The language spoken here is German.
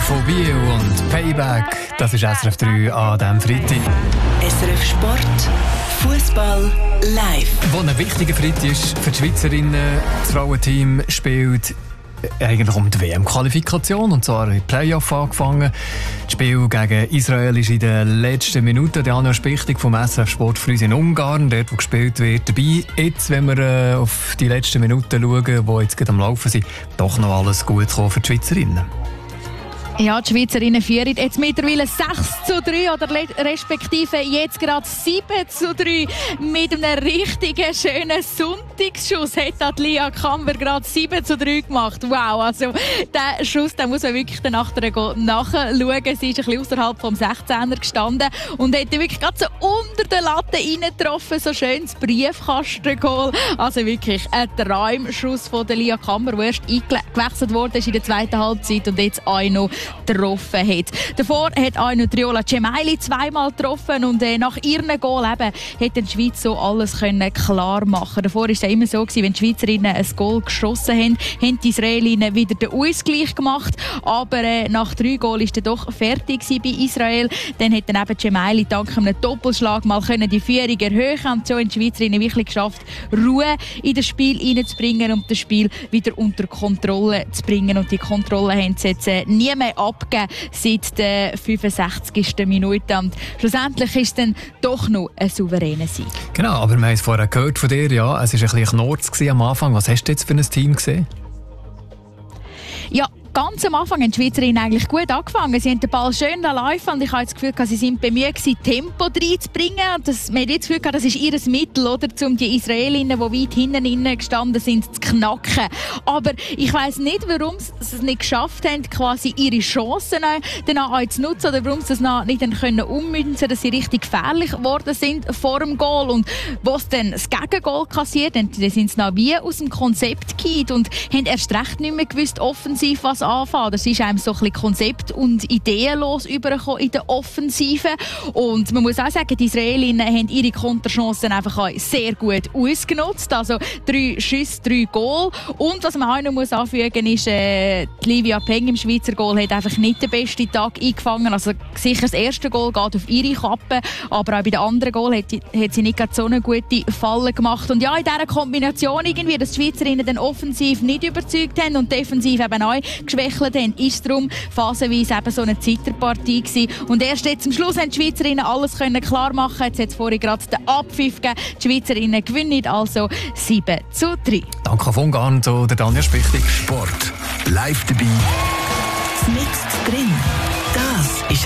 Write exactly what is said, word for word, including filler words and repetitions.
von Biel und Payback. Das ist S R F drei an diesem Freitag. S R F Sport, Fußball live. Wo ein wichtiger Freitag ist für die Schweizerinnen. Das Frauenteam spielt eigentlich um die W M-Qualifikation, und zwar in Playoff angefangen. Das Spiel gegen Israel ist in den letzten Minuten. Der Anja Spichtig vom S R F Sport für uns in Ungarn, dort wo gespielt wird, dabei. Jetzt, wenn wir äh, auf die letzten Minuten schauen, die jetzt gerade am Laufen sind, doch noch alles gut gekommen für die Schweizerinnen. Ja, die Schweizerinnen führen jetzt mittlerweile sechs zu drei oder respektive jetzt gerade sieben zu drei mit einem richtigen schönen Sonntagsschuss hat Lia Kamber gerade sieben zu drei gemacht. Wow, also der Schuss, den muss man wirklich nachher nachschauen. Sie ist ein bisschen außerhalb vom sechzehner gestanden und hat wirklich gerade so unter der Latte reingetroffen, so schönes Briefkastengoal. Also wirklich ein Traumschuss von der Lia Kamber, der erst eingewechselt wurde in der zweiten Halbzeit und jetzt auch noch getroffen hat. Davor hat auch noch Triola Cemaili zweimal getroffen und äh, nach ihrem Goal eben hat die Schweiz so alles können klar machen. Davor war es ja immer so gewesen, wenn die Schweizerinnen ein Goal geschossen haben, haben die Israelinnen wieder den Ausgleich gemacht, aber äh, nach drei Goal ist er doch fertig bei Israel. Dann hat dann eben Cemaili dank einem Doppelschlag mal können die Führung erhöhen und so haben die Schweizerinnen wirklich geschafft, Ruhe in das Spiel hineinzubringen und das Spiel wieder unter Kontrolle zu bringen, und die Kontrolle haben sie jetzt äh, nie mehr abgegeben seit der fünfundsechzigsten Minute. Und schlussendlich ist es dann doch noch ein souveräner Sieg. Genau, aber wir haben es vorher gehört von dir, ja, es war ein bisschen Knorz am Anfang. Was hast du jetzt für ein Team gesehen? Ja, ganz am Anfang haben die Schweizerinnen eigentlich gut angefangen. Sie haben den Ball schön laufen und ich habe das Gefühl, sie sind bemüht gewesen, Tempo reinzubringen. Und das, man hat jetzt das Gefühl, das ist ihr Mittel, oder, um die Israelinnen, die weit hinten gestanden sind, zu knacken. Aber ich weiss nicht, warum sie es nicht geschafft haben, quasi ihre Chancen dann auch zu nutzen, oder warum sie es nicht dann können ummünzen können, dass sie richtig gefährlich geworden sind vor dem Goal. Und was dann das Gegengoal kassiert, dann sind sie noch wie aus dem Konzept gefallen und haben erst recht nicht mehr gewusst, offensiv was anfangen. Das ist einem so ein bisschen konzept- und ideenlos übergekommen in der Offensive. Und man muss auch sagen, die Israelinnen haben ihre Konterchancen einfach auch sehr gut ausgenutzt. Also drei Schüsse, drei Goal. Und was man auch noch muss anfügen muss, ist, äh, die Livia Peng im Schweizer Goal hat einfach nicht den besten Tag eingefangen. Also sicher das erste Goal geht auf ihre Kappe, aber auch bei den anderen Goal hat, hat sie nicht so eine gute Falle gemacht. Und ja, in dieser Kombination irgendwie, dass die Schweizerinnen dann offensiv nicht überzeugt haben und defensiv eben auch geschwächelt haben, ist darum phasenweise eben so eine Zitterpartie gewesen. Und erst jetzt am Schluss haben die Schweizerinnen alles können klar machen. Jetzt hat es vorhin gerade den Abpfiff gegeben. Die Schweizerinnen gewinnen also sieben zu drei. Danke von Ungarn zu der Anja Spichtig. Sport live dabei. Mix